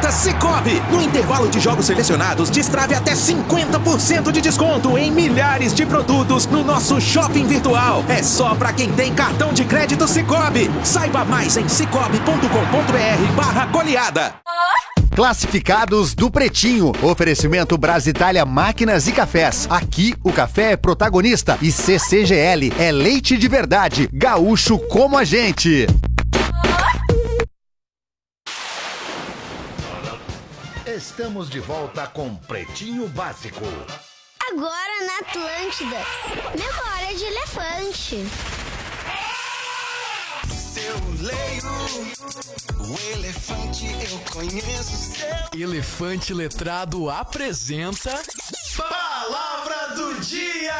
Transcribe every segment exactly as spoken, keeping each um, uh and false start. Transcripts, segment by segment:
oferta Sicoob. No intervalo de jogos selecionados, destrave até cinquenta por cento de desconto em milhares de produtos no nosso shopping virtual. É só pra quem tem cartão de crédito Sicoob. Saiba mais em cicobi ponto com ponto br barra goleada. Classificados do Pretinho. Oferecimento Brasitália Máquinas e Cafés. Aqui o café é protagonista e C C G L é leite de verdade. Gaúcho como a gente. Estamos de volta com Pretinho Básico. Agora na Atlântida. Memória de elefante. Eu leio o elefante, eu conheço seu. Elefante Letrado apresenta Palavra do Dia!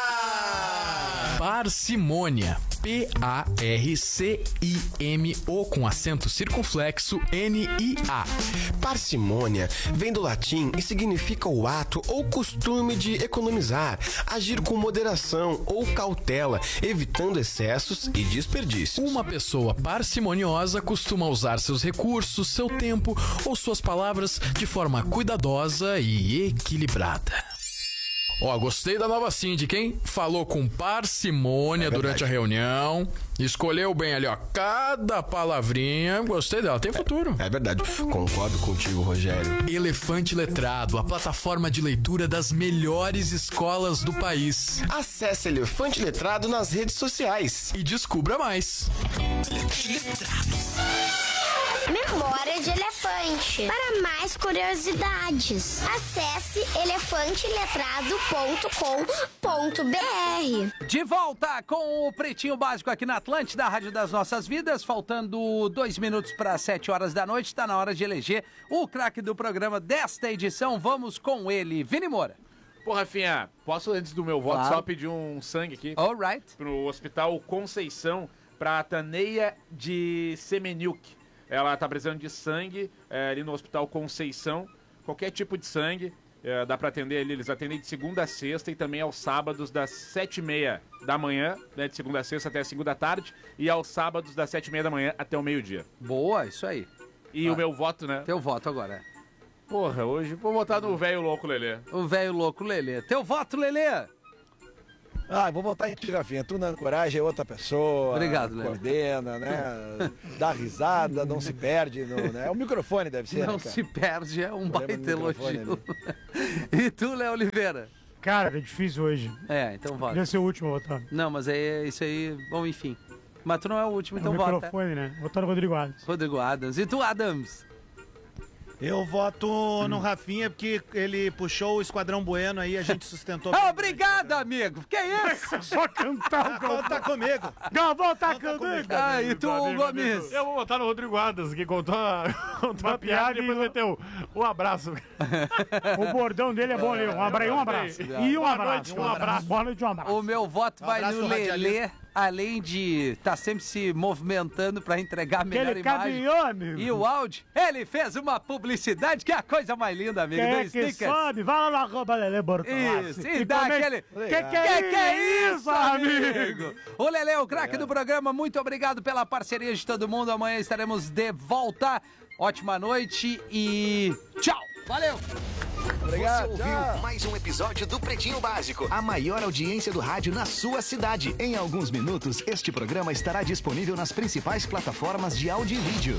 Parcimônia. P A R C I M O com acento circunflexo N I A. Parcimônia vem do latim e significa o ato ou costume de economizar, agir com moderação ou cautela, evitando excessos e desperdícios. Uma pessoa parcimoniosa costuma usar seus recursos, seu tempo ou suas palavras de forma cuidadosa e equilibrada. Ó, oh, gostei da nova síndica, hein? Falou com parcimônia é durante a reunião, escolheu bem ali, ó, cada palavrinha. Gostei dela, tem futuro. É, é verdade, concordo contigo, Rogério. Elefante Letrado, a plataforma de leitura das melhores escolas do país. Acesse Elefante Letrado nas redes sociais e descubra mais. Memória de elefante. Para mais curiosidades, acesse elefante letrado ponto com ponto br. De volta com o Pretinho Básico aqui na Atlântida, a Rádio das Nossas Vidas. Faltando dois minutos para sete horas da noite, está na hora de eleger o craque do programa desta edição. Vamos com ele, Vini Moura. Pô, Rafinha, posso antes do meu voto claro. só pedir um sangue aqui? All right. Pro Hospital Conceição, pra Taneia de Semeniuk. Ela tá precisando de sangue é, ali no Hospital Conceição, qualquer tipo de sangue, é, dá pra atender ali, eles atendem de segunda a sexta e também aos sábados das sete e meia da manhã, né, de segunda a sexta até a segunda da tarde, e aos sábados das sete e meia da manhã até o meio-dia. Boa, isso aí. E ah, o meu voto, né? Teu voto agora. Porra, hoje vou votar no velho louco Lelê. O velho louco Lelê. Teu voto, Lelê? Ah, vou votar em ti, Rafinha. Tu na coragem é outra pessoa. Obrigado, Lelê. Coordena, né? Dá risada, não se perde. No, né? O microfone deve ser. Não né, se perde, é um baita elogio. Ali. E tu, Léo Oliveira? Cara, é difícil hoje. É, então vota. Queria ser o último a votar. Não, mas é isso aí, bom, enfim. Mas tu não é o último, então é o vota. microfone, né? Votar no Rodrigo Adams. Rodrigo Adams. E tu, Adams? Eu voto hum. no Rafinha, porque ele puxou o Esquadrão Bueno aí, a gente sustentou. Ah, obrigado, amigo. Que isso? Só cantar o Galvão. Tá comigo. Galvão tá comigo. Ah, e tu, amigo, Gomes? Amigo. Eu vou votar no Rodrigo Adams, que contou a, contou a piada e depois vai ter um, um abraço. O bordão dele é bom ali. Um abraço. Um abraço. E um abraço. Um abraço. Boa noite, um abraço. O meu voto um vai no Lelê. Além de estar tá sempre se movimentando para entregar a melhor Aquele imagem caminhão, e o áudio, ele fez uma publicidade que é a coisa mais linda, amigo. Quem do é que Stickers. Sobe? Vai lá na arroba Lelê Bortolassi. Isso, e, e dá aquele... Que que, que, é, que é isso, amigo? O Lelê é o craque do programa, muito obrigado pela parceria de todo mundo. Amanhã estaremos de volta. Ótima noite e tchau. Valeu. Obrigado, Você ouviu tchau. mais um episódio do Pretinho Básico, a maior audiência do rádio na sua cidade. Em alguns minutos, este programa estará disponível nas principais plataformas de áudio e vídeo.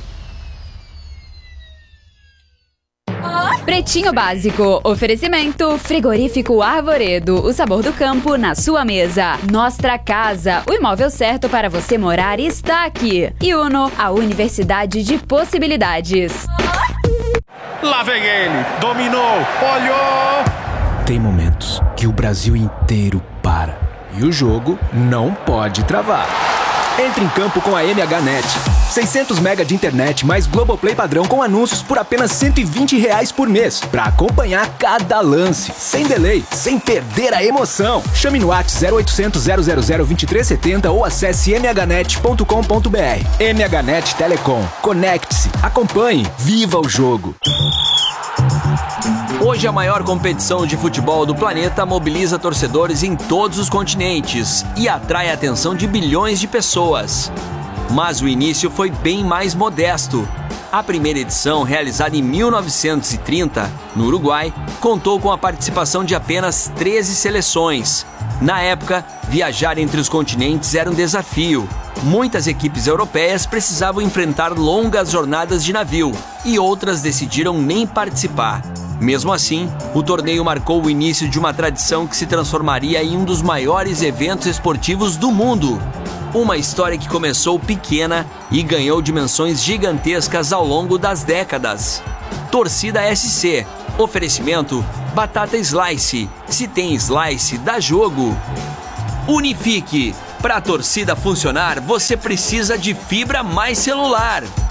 Pretinho Básico, oferecimento Frigorífico Arvoredo, o sabor do campo na sua mesa. Nostra Casa, o imóvel certo para você morar está aqui. E Uno, a Universidade de Possibilidades. Lá vem ele, dominou, olhou! Tem momentos que o Brasil inteiro para e o jogo não pode travar. Entre em campo com a M H Net. seiscentos mega de internet mais Globoplay padrão com anúncios por apenas cento e vinte reais por mês. Pra acompanhar cada lance, sem delay, sem perder a emoção. Chame no WhatsApp zero oitocentos, zero zero zero, dois três sete zero ou acesse m h net ponto com ponto b r. M H Net Telecom. Conecte-se, acompanhe, viva o jogo. Hoje a maior competição de futebol do planeta mobiliza torcedores em todos os continentes e atrai a atenção de bilhões de pessoas. Mas o início foi bem mais modesto. A primeira edição, realizada em mil novecentos e trinta, no Uruguai, contou com a participação de apenas treze seleções. Na época, viajar entre os continentes era um desafio. Muitas equipes europeias precisavam enfrentar longas jornadas de navio e outras decidiram nem participar. Mesmo assim, o torneio marcou o início de uma tradição que se transformaria em um dos maiores eventos esportivos do mundo. Uma história que começou pequena e ganhou dimensões gigantescas ao longo das décadas. Torcida S C. Oferecimento Batata Slice. Se tem Slice, dá jogo. Unifique. Para a torcida funcionar, você precisa de fibra mais celular.